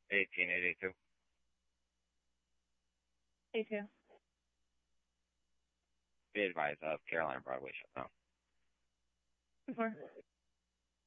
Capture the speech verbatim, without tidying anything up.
eighteen eighty-two. eighty-two. Be advised of Caroline Broadway shut down. Before.